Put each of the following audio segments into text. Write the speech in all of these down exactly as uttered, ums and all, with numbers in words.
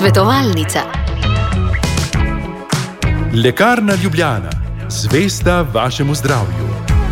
Svetovalnica. Lekarna Ljubljana, zvesta vašemu zdravju.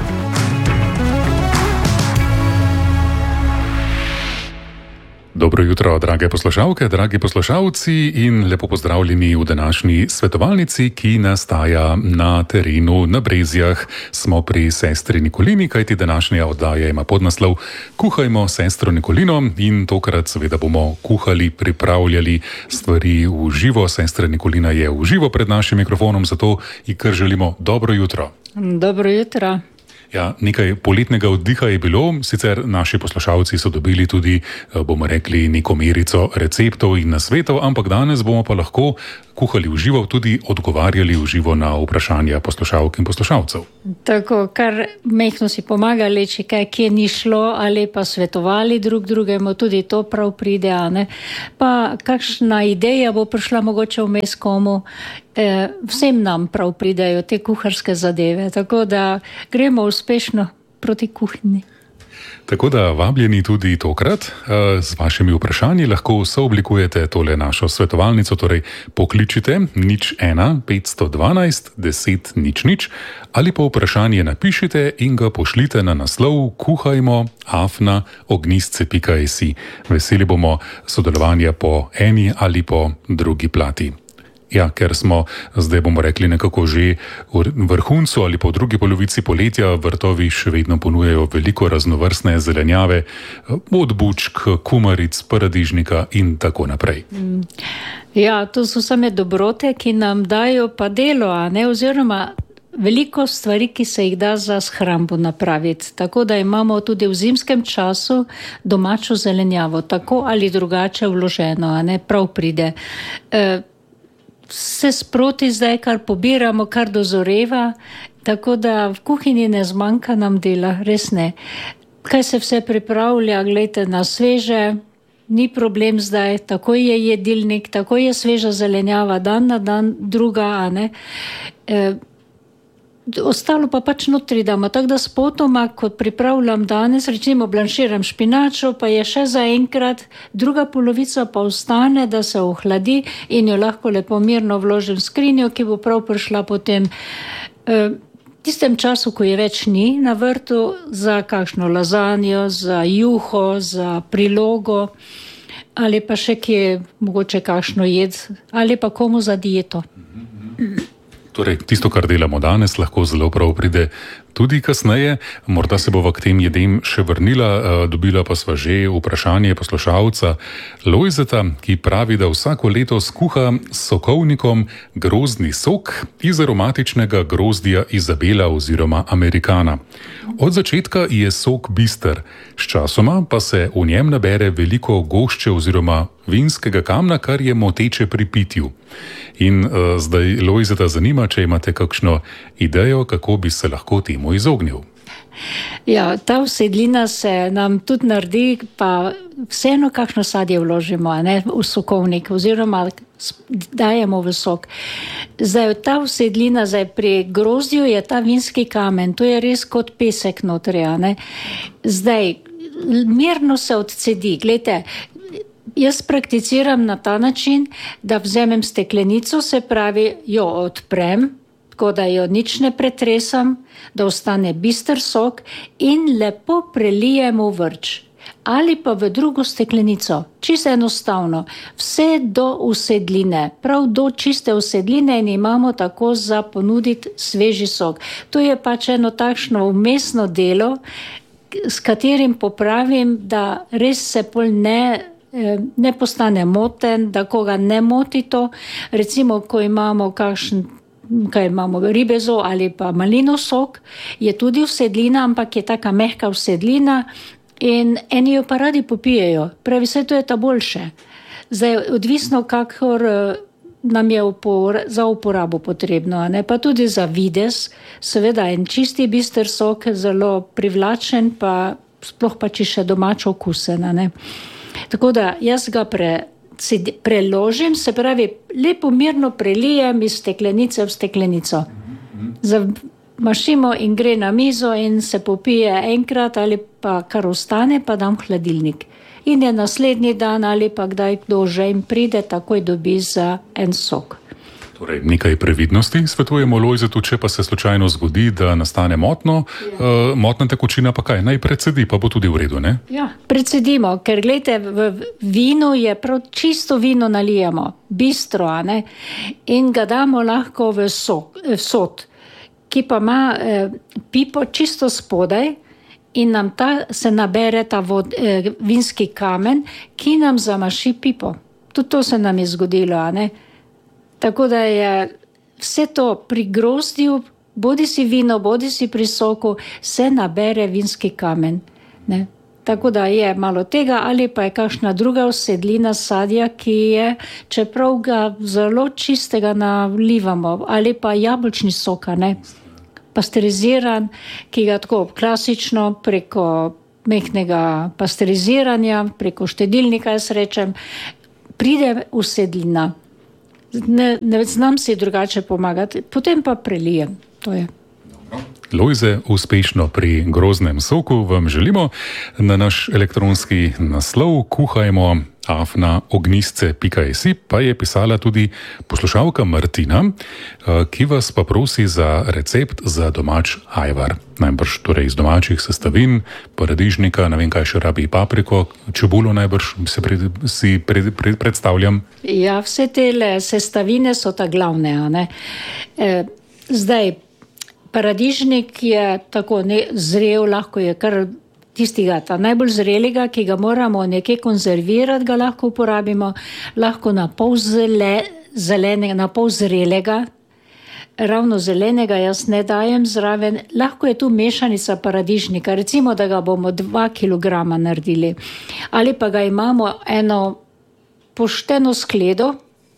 Dobro jutro, drage poslušalke, dragi poslušalci in lepo pozdravljeni v današnji svetovalnici, ki nastaja na terenu na Brezjah. Smo pri sestri Nikolini, kajti današnja oddaja ima podnaslov Kuhajmo sestro Nikolino in tokrat seveda bomo kuhali, pripravljali stvari v živo. Sestra Nikolina je v živo pred našim mikrofonom, zato ji kar želimo dobro jutro. Dobro jutro. Ja, nekaj poletnega oddiha je bilo, sicer naši poslušalci so dobili tudi, bomo rekli, neko merico receptov in nasvetov, ampak danes bomo pa lahko kuhali v živo, tudi odgovarjali v živo na vprašanja poslušalk in poslušalcev. Tako, kar mehko si pomagali, če kaj kje ni šlo, ali pa svetovali drug drugemu, tudi to prav pride, a ne? Pa kakšna ideja bo prišla mogoče vmes komu, e, vsem nam prav pridejo te kuharske zadeve, tako da gremo uspešno proti kuhinji. Tako da vabljeni tudi tokrat z vašimi vprašanji lahko sooblikujete tole našo svetovalnico, torej pokličite nič ena petsto dvanajst deset nič nič ali pa vprašanje napišite in ga pošljite na naslov kuhajmo afna ognistce pika si. Veseli bomo sodelovanja po eni ali po drugi plati. Ja, ker smo zdaj, bomo rekli, nekako že v vrhuncu ali po drugi polovici poletja, vrtovi še vedno ponujajo veliko raznovrstne zelenjave, od bučk, kumaric, paradižnika in tako naprej. Ja, to so same dobrote, ki nam dajo pa delo, a ne, oziroma veliko stvari, ki se jih da za shrambo napraviti. Tako da imamo tudi v zimskem času domačo zelenjavo, tako ali drugače vloženo, a ne, prav pride. E, se sproti zdaj, kar pobiramo, kar dozoreva, tako da v kuhinji ne zmanjka nam dela, res ne. Kaj se vse pripravlja, gledajte, na sveže, ni problem zdaj, tako je jedilnik, tako je sveža zelenjava, dan na dan druga, a ne. E, ostalo pa pač notri damo, tako da spotoma, kot pripravljam danes, recimo blanširam špinačo, pa je še za enkrat, druga polovica pa ostane, da se ohladi in jo lahko lepo mirno vložim v skrinjo, ki bo prav prišla potem v tistem času, ko je več ni na vrtu, za kakšno lazanjo, za juho, za prilogo, ali pa še kje mogoče kakšno jed, ali pa komu za dieto. Torej, tisto, kar delamo danes, lahko zelo prav pride tudi kasneje. Morda se bova k tem jedem še vrnila, dobila pa sva že vprašanje poslušalca Lojzeta, ki pravi, da vsako leto skuha s sokovnikom grozdni sok iz aromatičnega grozdja Izabela oziroma Amerikana. Od začetka je sok bister, sčasoma pa se v njem nabere veliko gošče oziroma vinskega kamna, kar je moteče pri pitju. In uh, zdaj Lojzeta zanima, če imate kakšno idejo, kako bi se lahko temu izognil. Ja, ta usedlina se nam tudi naredi, pa vseeno kakšno sadje vložimo, a ne, v sokovnik oziroma dajemo v sok. Zdaj, ta usedlina, zdaj pri grozdju je ta vinski kamen, to je res kot pesek notri, a ne. Zdaj, mirno se odcedi, gledajte, jaz prakticiram na ta način, da vzemem steklenico, se pravi, jo odprem, tako da jo nič ne pretresam, da ostane bister sok in lepo prelijem v vrč. Ali pa v drugo steklenico, čisto enostavno, vse do usedline, prav do čiste usedline in imamo tako za ponuditi sveži sok. To je pač eno takšno vmesno delo, s katerim popravim, da res se pol ne ne postane moten, da koga ne moti to. Recimo, ko imamo kakšen, kaj imamo, ribezo ali pa malino sok, je tudi usedlina, ampak je taka mehka usedlina in eni jo pa radi popijejo. Pravi, vse to je ta boljše. Zdaj, odvisno, kakor nam je upor, za uporabo potrebno, a ne, pa tudi za videz, seveda en čisti bister sok, zelo privlačen, pa sploh pa či še domačo okusen, a ne. Tako da jaz ga pre, preložim, se pravi, lepo mirno prelijem iz steklenice v steklenico. Zamašimo in gre na mizo in se popije enkrat ali pa kar ostane, pa dam v hladilnik. in je naslednji dan ali pa kdaj kdo že jim pride, takoj dobi za en sok. Torej, nekaj previdnosti svetujemo Lojzetu, če pa se slučajno zgodi, da nastane motno, ja. uh, motna tekočina pa kaj? Naj predsedi, pa bo tudi v redu, ne? Ja, predsedimo, ker gledajte, v vinu je prav čisto vino nalijemo, bistro, a ne, in ga damo lahko v, sok, v sod, ki pa ima eh, pipo čisto spodaj in nam ta, se nabere ta vod, eh, vinski kamen, ki nam zamaši pipo. Tudi to se nam je zgodilo, a ne. Tako da je vse to pri grozdju, bodi si vino, bodi si pri soku, se nabere vinski kamen. Ne? Tako da je malo tega, ali pa je kakšna druga usedlina sadja, ki je, čeprav ga zelo čistega nalivamo, ali pa jabolčni soka, ne? Pasteriziran, ki ga tako klasično preko mehkega pasteriziranja, preko štedilnika, jaz rečem, pride usedlina. Ne, ne znam si drugače pomagati, potem pa prelijem. To je. Lojze, uspešno pri grozdnem soku vam želimo. Na naš elektronski naslov kuhajmo afna ognjisce pika si pa je pisala tudi poslušalka Martina, ki vas pa prosi za recept za domač ajvar. Najbrž torej iz domačih sestavin, paradižnika, ne vem kaj še rabi, papriko, čebulo najbrž se pred, si pred, pred, predstavljam. Ja, vse te sestavine so ta glavne, a ne. E, zdaj, paradižnik je tako ne, zrel, lahko je kar tistega, ta najbolj zrelega, ki ga moramo nekaj konzervirati, ga lahko uporabimo, lahko na pol zele, zelenega, na pol zrelega, ravno zelenega jaz ne dajem zraven, lahko je tu mešanica paradižnika, recimo, da ga bomo dva kilograma naredili, ali pa ga imamo eno pošteno skledo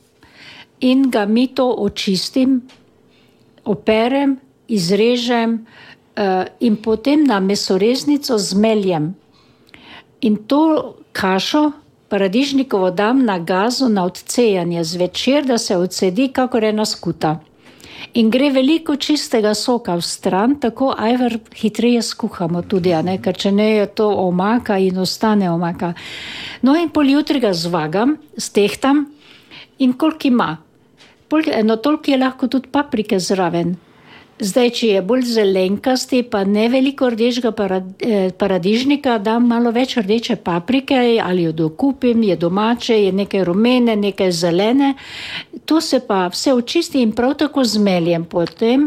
in ga mi to očistim, operem, izrežem uh, in potem na mesoreznico zmeljem. In to kašo paradižnikovo dam na gazu na odcejanje zvečer, da se odsedi kakor ena skuta. In gre veliko čistega soka v stran, tako ajvar hitreje skuhamo tudi, a ne, ker če ne je to omaka in ostane omaka. No in pol jutri ga zvagam, stehtam in koliko ima. Pol, no toliko je lahko tudi paprike zraven. Zdaj, če je bolj zelenkasti, pa ne veliko rdečega paradižnika, dam malo več rdeče paprike, ali jo dokupim, je domače, je nekaj rumene, nekaj zelene. To se pa vse očisti in prav tako zmeljem potem.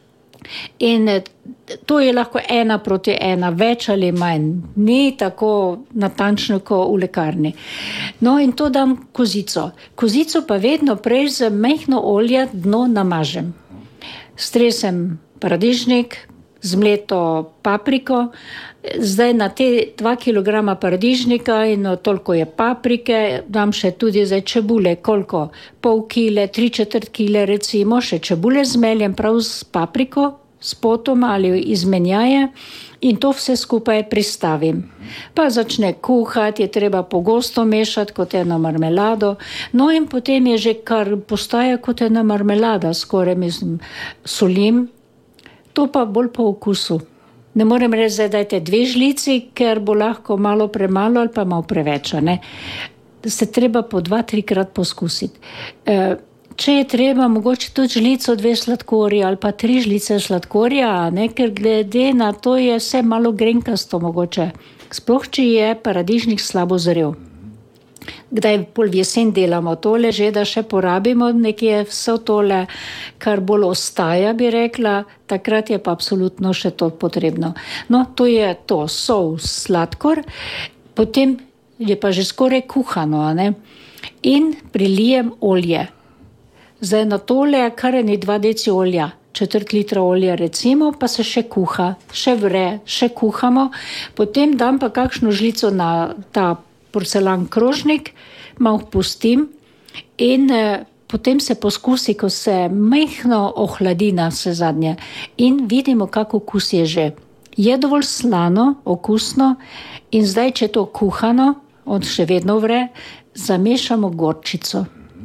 In to je lahko ena proti ena, več ali manj. Ni tako natančno, kot v lekarni. No in to dam kozico. Kozico pa vedno prej z mehko olje dno namažem. Stresem paradižnik, zmleto papriko, zdaj na te dva kilograma paradižnika in toliko je paprike, dam še tudi zdaj čebule, koliko, pol kile, tri četrt kile recimo, še čebule zmeljem prav s papriko, s potom ali izmenjaje in to vse skupaj pristavim. Pa začne kuhati, je treba pogosto mešati kot eno marmelado, no in potem je že kar postaja kot ena marmelada, skoraj mislim, solim, to pa bolj po okusu. Ne morem reči, da dajte dve žlici, ker bo lahko malo premalo ali pa malo preveč, ne. Se treba po dva, trikrat poskusiti. E, Če je treba, mogoče tudi žlico, dve sladkorja ali pa tri žlice sladkorja, ne, ker glede na to je vse malo grenkasto mogoče. Sploh, če je paradižnik slabo zrel. Kdaj pol v jesen delamo tole, že da še porabimo nekje vse tole, kar bolj ostaja, bi rekla, takrat je pa absolutno še to potrebno. No, to je to, sol, sladkor, potem je pa že skoraj kuhano, ne, in prilijem olje. Zdaj na tole je kar eni dva deci olja, četrt litra olja recimo, pa se še kuha, še vre, še kuhamo, potem dam pa kakšno žlico na ta porcelan krožnik, malo pustim in eh, potem se poskusi, ko se mehno ohladi na vse zadnje in vidimo, kako okus je že. Je dovolj slano, okusno in zdaj, če to kuhano, on še vedno vre, zamešamo gorčico.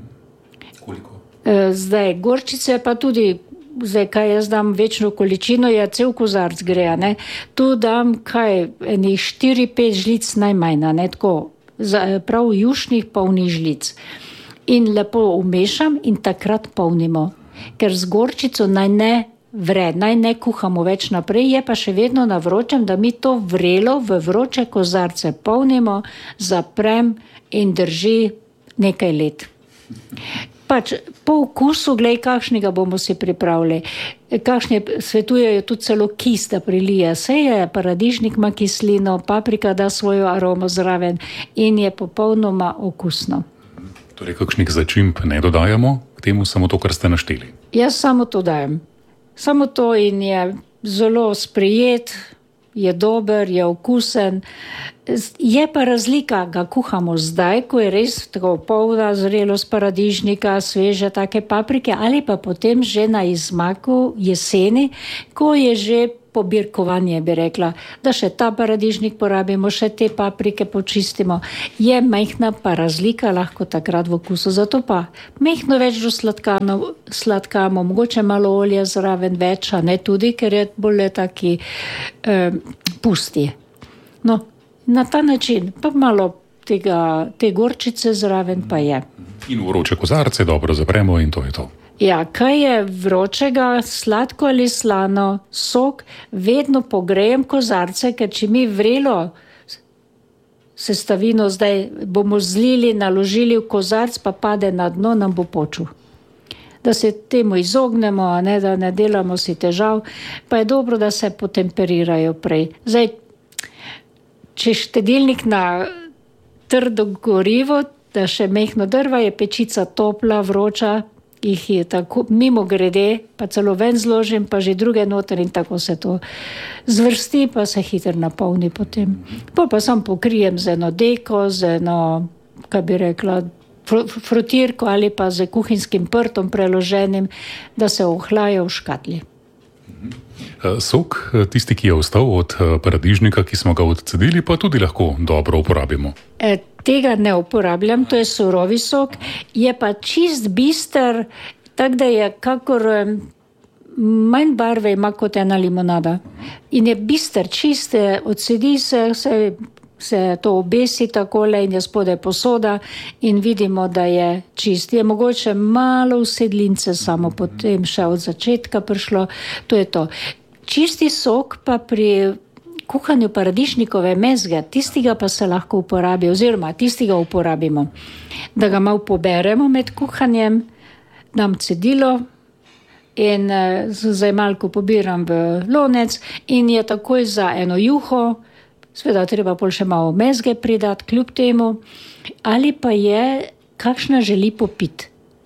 Zdaj, gorčice pa tudi, zdaj, kaj jaz dam večno količino, je cel kozarc gre, ne. Tu dam, kaj, enih štiri, pet žlic najmanj, ne, tako prav jušnih polnih žlic. In lepo umešam in takrat polnimo. Ker z gorčico naj ne vre, naj ne kuhamo več naprej, je pa še vedno na vročem, da mi to vrelo v vroče kozarce polnimo, zaprem in drži nekaj let. Pač po okusu, glej, kakšnega bomo si pripravili. Kakšne svetujejo tudi celo kis, da prilije. Sej je, paradižnik ima kislino, paprika da svojo aromo zraven in je popolnoma okusno. Torej, kakšnih začimb ne dodajamo, k temu samo to, kar ste našteli? Jaz samo to dajem. Samo to in je zelo sprejet, je dober, je okusen. Je pa razlika, ga kuhamo zdaj, ko je res tako polna zrelost paradižnika, sveže take paprike, ali pa potem že na izmaku jeseni, ko je že pobirkovanje, bi rekla, da še ta paradižnik porabimo, še te paprike počistimo. Je majhna pa razlika lahko takrat v okusu, zato pa majhno več do sladkamo, mogoče malo olja zraven več, a ne tudi, ker je bolj taki eh, pusti. No, na ta način pa malo tega, te gorčice zraven pa je. In vroče kozarce dobro zapremo in to je to. Ja, kaj je vročega, sladko ali slano, sok, vedno pogrejem kozarce, ker če mi vrelo sestavino zdaj bomo zlili, naložili v kozarc, pa pade na dno, nam bo počul. Da se temu izognemo, a ne, da ne delamo si težav, pa je dobro, da se potemperirajo prej. Zdaj, če štedilnik na trdo gorivo, da še mehno drva, je pečica topla, vroča, jih je tako mimo grede, pa celo ven zložim, pa že druge noter in tako se to zvrsti, pa se hitro napolni potem. Pa pa sam pokrijem z eno deko, z eno, kaj bi rekla, frotirko ali pa z kuhinskim prtom preloženim, da se ohlaja v škatli. Sok, tisti, ki je ostal od paradižnika, ki smo ga odcedili, pa tudi lahko dobro uporabimo. E, tega ne uporabljam, to je surovi sok, je pa čist bister, tak da je kakor manj barve ima kot ena limonada. In je bister, čist, odsedi se, se, se to obesi takole in je spodaj posoda in vidimo, da je čist. Je mogoče malo usedlince samo potem še od začetka prišlo, to je to. Čisti sok pa pri kuhanju paradižnikove mezge, tistega pa se lahko uporabi, oziroma tistega uporabimo, da ga malo poberemo med kuhanjem, dam cedilo in zdaj malko pobiram v lonec in je takoj za eno juho, seveda treba pol še malo mezge pridati kljub temu, ali pa je kakšna želi popiti.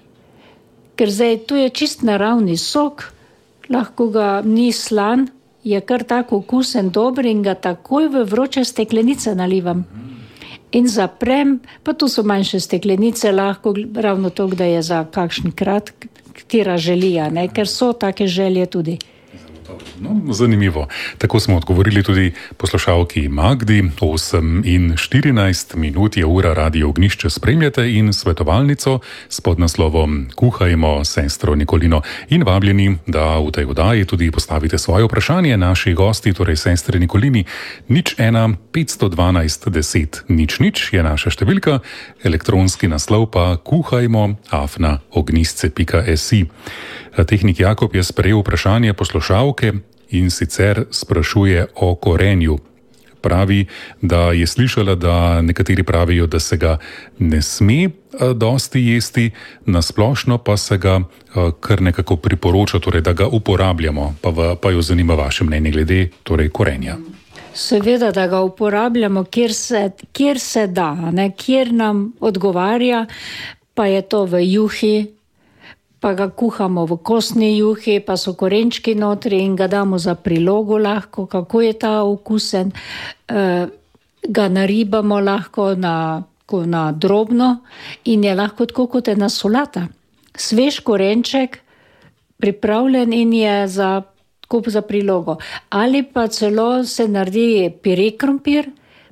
Ker zdaj tu je čist naravni sok, lahko ga ni slan, je kar tako okusen, dober in ga takoj v vroče steklenice nalivam. In zaprem, pa tu so manjše steklenice, lahko ravno to, da je za kakšen krat, katera želija, ne? Ker so take želje tudi. No, zanimivo. Tako smo odgovorili tudi poslušalki Magdi. osem in štirinajst minut je ura Radio Ognjišče, spremljate in svetovalnico s podnaslovom Kuhajmo s sestro Nikolino. In vabljeni, da v tej oddaji tudi postavite svoje vprašanje naši gosti, torej sestre Nikolini. nič ena petsto dvanajst deset nič nič je naša številka, elektronski naslov pa kuhajmo afna ognjisce pika si. Tehnik Jakob je sprejel vprašanje poslušalke in sicer sprašuje o korenju. Pravi, da je slišala, da nekateri pravijo, da se ga ne sme dosti jesti, nasplošno pa se ga kar nekako priporoča, torej da ga uporabljamo. Pa, v, pa jo zanima vaše mnenje glede torej korenja. Seveda, da ga uporabljamo, kjer se, kjer se da, ne? Kjer nam odgovarja, pa je to v juhi, pa ga kuhamo v kostni juhi, pa so korenčki notri in ga damo za prilogo lahko, kako je ta okusen. E, ga naribamo lahko na, na drobno in je lahko tako kot ena solata. Svež korenček, pripravljen in je za, za prilogo. Ali pa celo se naredi pire krompir,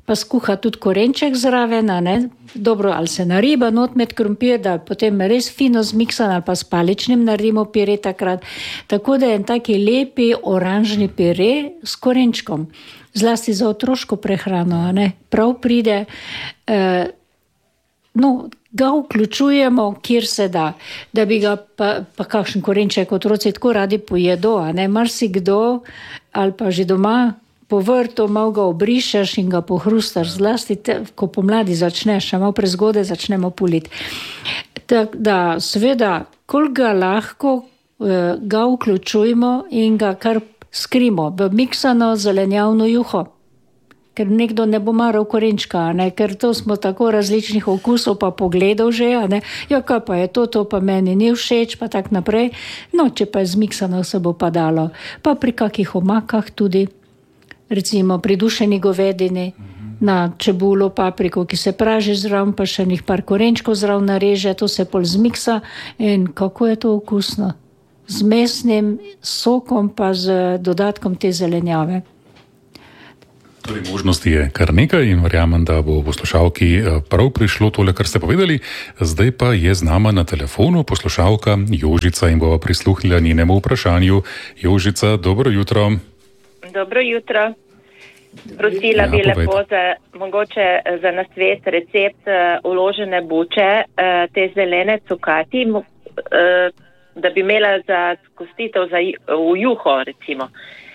pa skuha tudi korenček zraven, ne? Dobro, ali se nariba not med krompir, da potem res fino zmiksan, ali pa s paličnim naredimo pire takrat. Tako da je en taki lepi oranžni pire s korenčkom. Zlasti za otroško prehrano, ne? Prav pride, eh, no, ga vključujemo, kjer se da, da bi ga pa, pa kakšen korenček otroci tako radi pojedo, a ne, marsikdo ali pa že doma po vrtu malo ga obrišeš in ga pohrustaš, zlasti te, ko pomladi začneš, a malo prezgodaj začnemo puliti. Tako da seveda, koliko ga lahko eh, ga vključujemo in ga kar skrimo v miksano zelenjavno juho. Ker nekdo ne bo maral korenčka, ne? Ker to smo tako različnih okusov pa pogledal že, ne? Ja, kaj pa je to, to pa meni ni všeč, pa tak naprej. No, če pa je zmiksano, se bo pa dalo. Pa pri kakih omakah tudi, recimo pri dušeni govedini, na čebulo, papriko, ki se praži zraven, pa še njih par korenčkov zraven nareže, to se pol zmiksa in kako je to okusno. Z mesnim sokom pa z dodatkom te zelenjave. Torej, možnosti je kar nekaj in verjamem, da bo poslušalki prav prišlo tole, kar ste povedali. Zdaj pa je z nama na telefonu poslušalka Jožica in bova prisluhnila njenemu vprašanju. Jožica, dobro jutro. Dobro jutro. Prosila ja, bi lepo za, mogoče za nasvet recept uložene buče, te zelene cukati, da bi imela za skostitev za, v juho, recimo.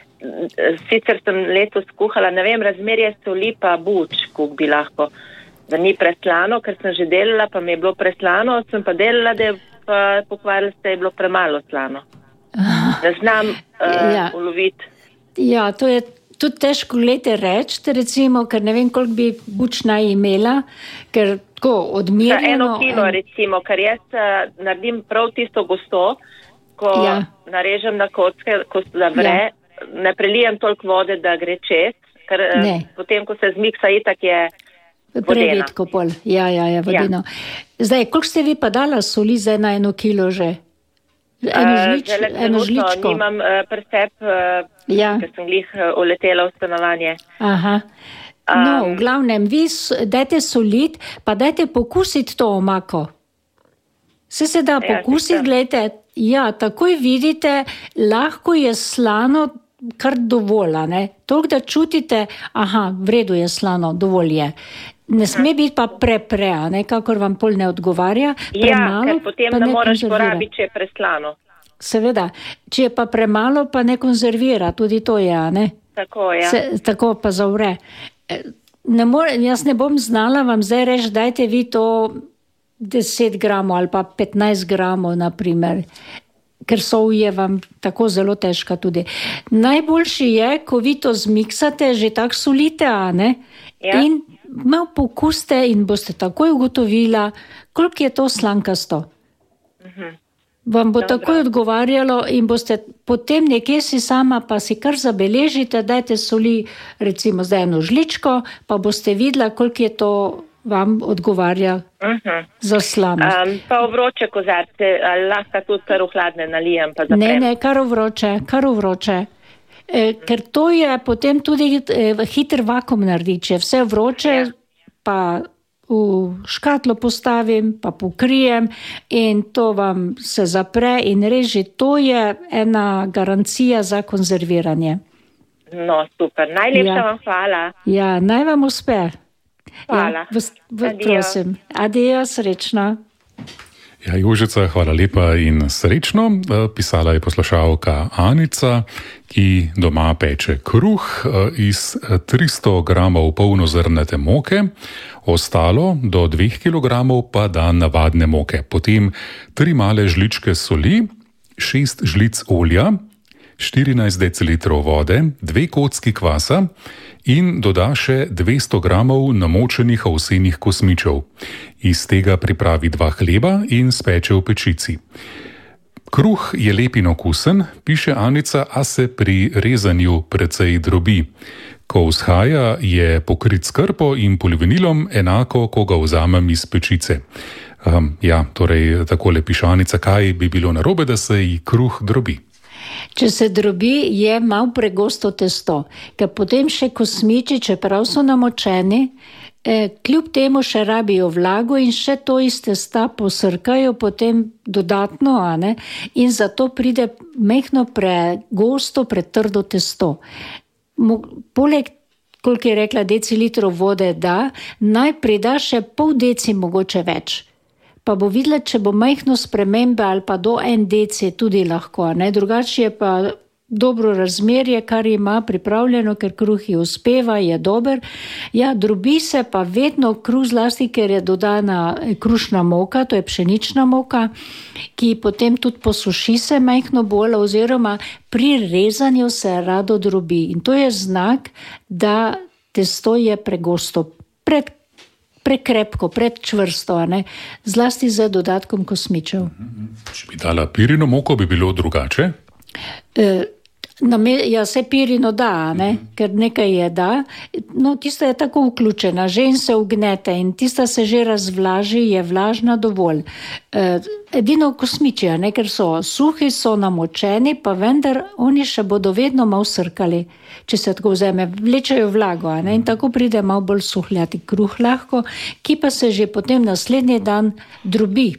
Sicer sem letos skuhala, ne vem, razmerje soli pa buč, koliko bi lahko, da ni preslano, ker sem že delala, pa mi je bilo preslano, sem pa delala, da je pa pokvarila se, je bilo premalo slano. Da znam uh, ja. uloviti. Ja, to je tudi težko lete reči, recimo, ker ne vem, koliko bi buč naj imela, ker tako odmirjeno... Za eno kilo, en... recimo, ker jaz uh, naredim prav tisto gosto, ko ja. narežem na kocke, ko se zavre, ja. ne prelijem toliko vode, da gre čez, ker ne. potem, ko se zmiksa, itak je vodena. Preredko pol, ja, ja, ja, vodeno. Ja. Zdaj, koliko ste vi pa dala soli za eno, eno kilo že? Eno, žlič, uh, eno žličko? Nimam uh, presep, uh, ja. ker sem glih uh, uletela v stanovanje. Aha. No, um, v glavnem, vi dajte solit, pa dajte pokusiti to omako. Se se da ja, pokusiti, gledajte, ja, takoj vidite, lahko je slano, kar dovolj, ne? Toliko, da čutite, aha, v redu je slano, dovolj je. Ne sme biti pa pre-pre, ne, kakor vam pol ne odgovarja. Premalo, ja, ker potem ne moraš porabiti, če je preslano. Seveda, če je pa premalo, pa ne konzervira, tudi to je, ne? Tako, ja. Se, tako pa zavre. Ne more, jaz ne bom znala vam zdaj reči, dajte vi to deset gramov ali pa petnajst gramov, naprimer. Ker sol je vam tako zelo težka tudi. Najboljši je, ko vi to zmiksate, že tako solite, a ne? Ja. In malo pokuste in boste takoj ugotovila, koliko je to slankasto. Uh-huh. Vam bo Dobro. takoj odgovarjalo in boste potem nekje si sama, pa si kar zabeležite, dajte soli, recimo zdaj eno žličko, pa boste videla, koliko je to vam odgovarja uh-huh. za slanost. Um, pa v vroče kozarce, ali lahko tudi kar v hladne nalijem? Pa ne, ne, kar v vroče, kar v vroče. E, ker to je potem tudi e, hiter vakuum naredi, če vse vroče, ja. pa v škatlo postavim, pa pokrijem in to vam se zapre in reži, to je ena garancija za konzerviranje. No, super. Najlepša ja. vam hvala. Ja, naj vam uspe. Hvala. Ja, v, v, prosim. Adijo, srečno. Ja, Jožica, hvala lepa in srečno. Pisala je poslušalka Anica, ki doma peče kruh iz tristo gramov polnozrnate moke, ostalo do dveh kilogramov pa da navadne moke. Potem tri male žličke soli, šest žlic olja, štirinajst decilitrov vode, dve kocki kvasa in doda še dvesto gramov namočenih ovsenih kosmičev. Iz tega pripravi dva hleba in speče v pečici. Kruh je lep in okusen, piše Anica, a se pri rezanju precej drobi. Ko vzhaja, je pokrit s krpo in polivinilom, enako, ko ga vzamem iz pečice. Um, ja, torej, takole piše Anica, kaj bi bilo narobe, da se ji kruh drobi. Če se drobi, je malo pregosto testo, ker potem še kosmiči, čeprav so namočeni, eh, kljub temu še rabijo vlago in še to iz testa posrkajo potem dodatno, a ne? In zato pride mehno pregosto, pretrdo testo. Mo, poleg, koliko je rekla, decilitrov vode da, naj prida še pol deci mogoče več. Pa bo videla, če bo majhno spremembe ali pa do en deci tudi lahko. Ne? Drugače je pa dobro razmerje, kar ima pripravljeno, ker kruh ji uspeva, je dober. Ja, drobi se pa vedno kruh zlasti, ker je dodana krušna moka, to je pšenična moka, ki potem tudi posuši se majhno bolj oziroma pri rezanju se rado drobi. In to je znak, da testo je pregosto, pred prekrepko, predčvrsto, ne? Zlasti z dodatkom kosmičev. Če bi dala pirino moko, bi bilo drugače? E, name, ja, se pirino da, ne? Ker nekaj je da. No, tista je tako vključena, že in se ugnete in tista se že razvlaži, je vlažna dovolj. E, edino kosmiči, ne? Ker so suhi, so namočeni, pa vendar oni še bodo vedno malo srkali. Če se tako vzeme, vlečajo vlago, ne? In tako pride malo bolj suhljati kruh lahko, ki pa se že potem naslednji dan drobi.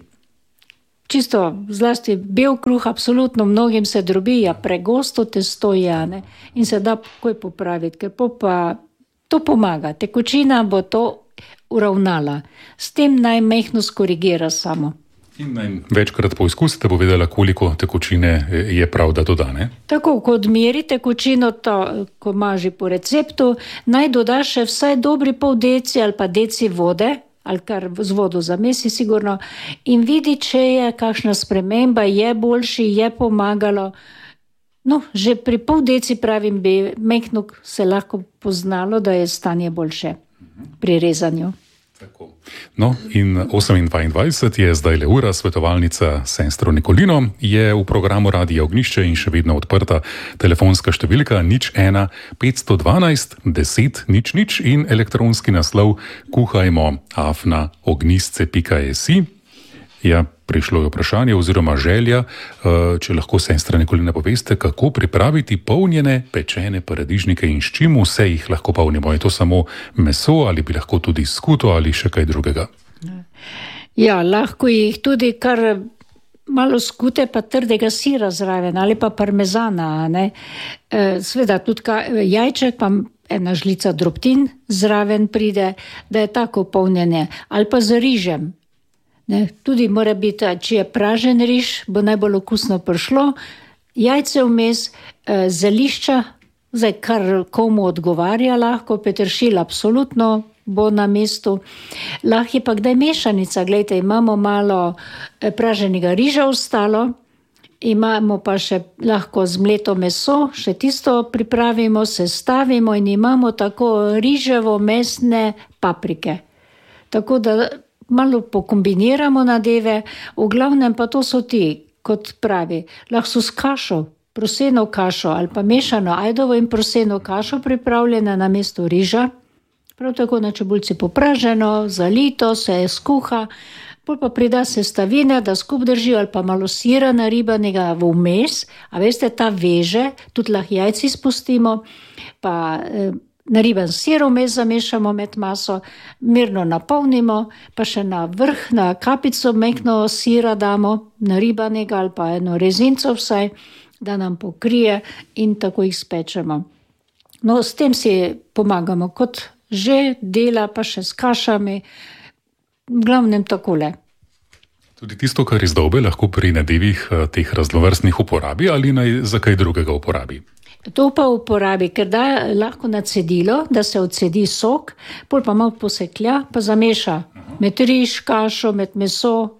Čisto zlasti bel kruh, absolutno mnogim se drobi, ja pregosto testo je, ne? In se da takoj popraviti, ker pa to pomaga. Tekočina bo to uravnala. S tem naj mehno skorigira samo. In naj večkrat poizkusite, bo vedela, koliko tekočine je prav, da dodane. Tako, ko odmeri tekočino, to, ko ima že po receptu, naj doda še vsaj dobri pol deci ali pa deci vode, ali kar z vodo zamesi sigurno, in vidi, če je kakšna sprememba, je boljši, je pomagalo. No, že pri pol deci pravim, bi mehno se lahko poznalo, da je stanje boljše pri rezanju. Tako. No, in osem dvaindvajset je zdaj le ura, svetovalnica sestro Nikolino je v programu Radia Ognjišče in še vedno odprta telefonska številka nič ena petsto dvanajst deset nič nič in elektronski naslov kuhajmo afna ognjisce pika si. Ja, prišlo je vprašanje oziroma želja, če lahko sestra Nikolina poveste, kako pripraviti polnjene pečene paradižnike in s čim vse jih lahko polnimo. Je to samo meso ali bi lahko tudi skuto ali še kaj drugega? Ja, lahko jih tudi kar malo skute pa trdega sira zraven ali pa parmezana, ne? Sveda tudi jajček pa ena žlica drobtin zraven pride, da je tako polnjene ali pa z rižem. Ne, tudi mora biti, če je pražen riž, bo najbolj okusno prišlo, jajce vmes, e, zelišča, zdaj kar komu odgovarja lahko, peteršilj absolutno bo na mestu. Lahko je pa kdaj mešanica, gledajte, imamo malo praženega riža ostalo, imamo pa še lahko zmleto meso, še tisto pripravimo, sestavimo in imamo tako riževo mesne paprike. Tako da malo pokombiniramo nadeve, v glavnem pa to so ti, kot pravi, lahko so s kašo, proseno kašo ali pa mešano ajdovo in proseno kašo pripravljena na mesto riža, prav tako na čebulci popraženo, zalito, se skuha, pol pa prida sestavine, da skup drži ali pa malo sira naribanega vmes, a veste, ta veže, tudi lahko jajci spustimo, pa eh, nariban sir vmes zamešamo med maso, mirno napolnimo, pa še na vrh, na kapico mehko sira damo, naribanega ali pa eno rezinco vsaj, da nam pokrije in tako jih spečemo. No, s tem si pomagamo, kot že dela, pa še s kašami, v glavnem takole. Tudi tisto, kar izdolbe, lahko pri nadevih teh raznovrstnih uporabi ali naj za kaj drugega uporabi? To pa uporabi, ker da lahko na cedilo, da se odsedi sok, pol pa malo poseklja, pa zameša med riž, kašo, med meso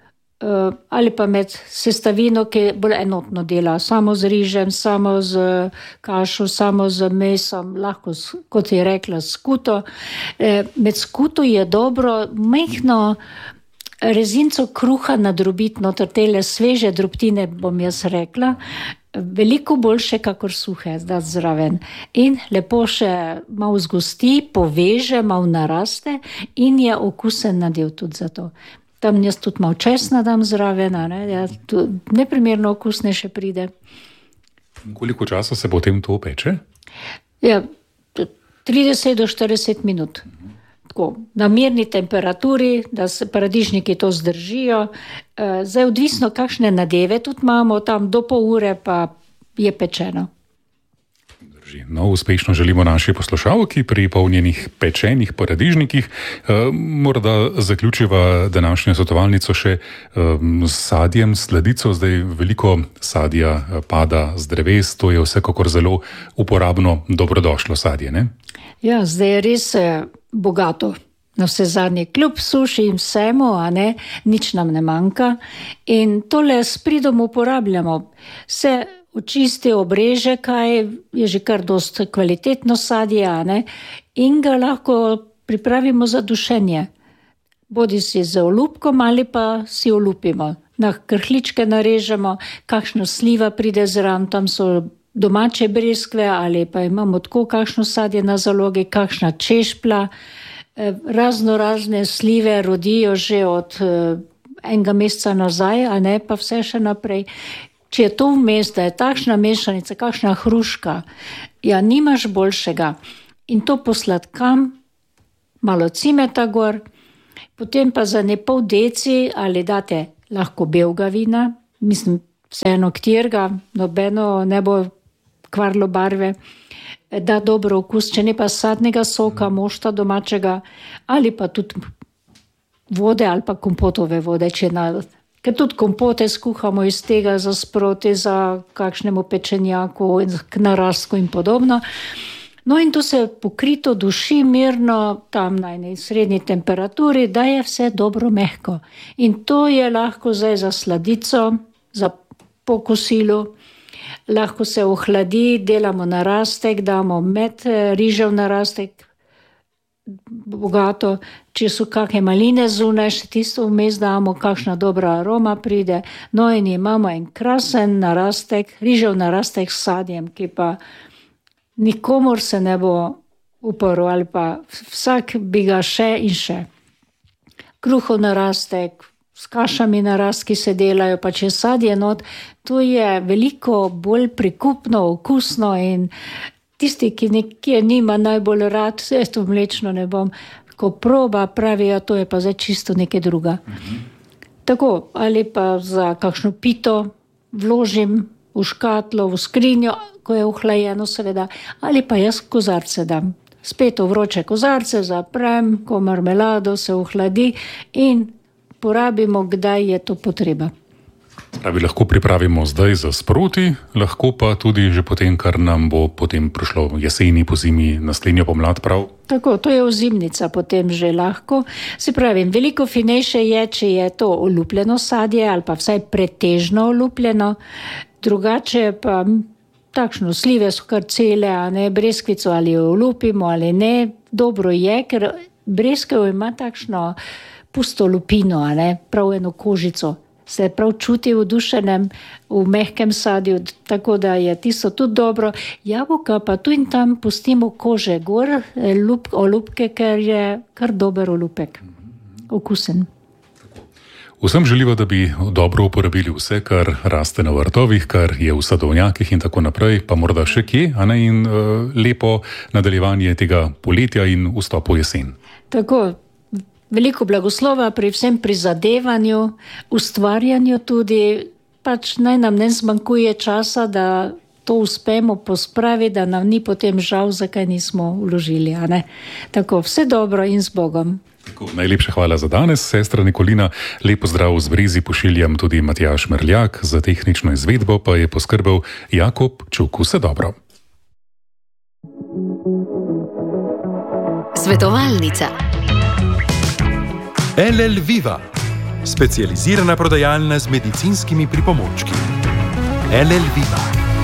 ali pa med sestavino, ki bolj enotno dela, samo z rižem, samo z kašo, samo z mesom, lahko, kot je rekla, skuto. Med skuto je dobro mehno rezinco kruha nadrobiti, noter tele sveže drobtine, bom jaz rekla, veliko boljše, kakor suhe, da zraven. In lepo še malo zgosti, poveže, malo naraste in je okusen nadev tudi za to. Tam jaz tudi malo česna dam zraven, ne, ja, neprimerno okusne še pride. Koliko časa se potem to peče? Ja, trideset do štirideset minut. Tako, na mirni temperaturi, da se paradižniki to zdržijo. Zdaj, odvisno, kakšne nadeve tudi imamo, tam do pol ure pa je pečeno. No, uspešno želimo naši poslušalki pri polnjenih pečenih paradižnikih. E, morda zaključiva današnjo svetovalnico še e, s sadjem, sladico. Zdaj veliko sadja pada z dreves, to je vsekakor zelo uporabno, dobrodošlo sadje, ne? Ja, zdaj je res bogato. Na vse zadnje, kljub suši in vsemu, a ne, nič nam ne manjka. In tole s pridom uporabljamo. Se očisti, obreže, kaj je že kar dost kvalitetno sadje, a ne, in ga lahko pripravimo za dušenje. Bodi si z olupkom ali pa si olupimo. Na krhličke narežemo, kakšno sliva pride zraven, tam so domače breskve ali pa imamo tako kakšno sadje na zalogi, kakšna češpla. Razno razne slive rodijo že od enega meseca nazaj, a ne pa vse še naprej. Če je to vmes, da je takšna mešanica, kakšna hruška, ja, nimaš boljšega. In to posladkam, malo cimeta gor, potem pa za ne pol deci ali date lahko belega vina, mislim, vseeno ktirga, nobeno ne bo kvarlo barve, da dobro okus, če ne pa sadnega soka, mošta domačega, ali pa tudi vode ali pa kompotove vode, če na... Ker tudi kompote skuhamo iz tega za sproti, za kakšnemu pečenjaku, k narastku in podobno. No in tu se pokrito duši mirno, tam na eni srednji temperaturi, da je vse dobro mehko. In to je lahko zdaj za sladico, za pokosilo. Lahko se ohladi, delamo narastek, damo med rižev narastek, bogato, če so kakšne maline zunaj, še tisto vmes damo, kakšna dobra aroma pride. No in imamo en krasen narastek, rižev narastek s sadjem, ki pa nikomor se ne bo uporil, ali pa vsak bi ga še in še. Kruhov narastek, s kašami narast, ki se delajo, pa če sadje not, to je veliko bolj prikupno, okusno in tisti, ki nekje nima najbolj rad, vse to mlečno ne bom, ko proba, pravijo, to je pa zdaj čisto nekaj druga. Mhm. Tako, ali pa za kakšno pito vložim v škatlo, v skrinjo, ko je ohlajeno seveda, ali pa jaz kozarce dam. Spet v vroče kozarce zaprem, ko marmelado se ohladi in porabimo, kdaj je to potreba. Pravi, lahko pripravimo zdaj za sproti, lahko pa tudi že potem, kar nam bo potem prišlo jeseni, po zimi, naslednjo pomlad, prav? Tako, to je ozimnica potem že lahko. Se pravim, veliko finejše je, če je to olupljeno sadje ali pa vsaj pretežno olupljeno, drugače pa takšno, slive so kar cele, a ne, breskvico ali jo olupimo ali ne, dobro je, ker breskev ima takšno pusto lupino, a ne, prav eno kožico. Se prav čuti v dušenem, v mehkem sadju, tako da je tisto tudi dobro. Jabolka pa tu in tam pustimo kože gor, lup, olupke, ker je kar dober olupek, okusen. Vsem želiva, da bi dobro uporabili vse, kar raste na vrtovih, kar je v sadovnjakih in tako naprej, pa morda še kje, a ne, in uh, lepo nadaljevanje tega poletja in vstopu jesen. Tako. Veliko blagoslova pri vsem prizadevanju, ustvarjanju tudi, pač naj nam ne zmanjkuje časa, da to uspemo pospraviti, da nam ni potem žal, zakaj nismo vložili, a ne. Tako, vse dobro in z Bogom. Tako, najlepša hvala za danes, sestra Nikolina. Lep pozdrav z Brezi pošiljam tudi Matjaž Merljak, za tehnično izvedbo pa je poskrbel Jakob Čuk. Vse dobro. Svetovalnica. L L Viva, specializirana prodajalna z medicinskimi pripomočki. L L Viva.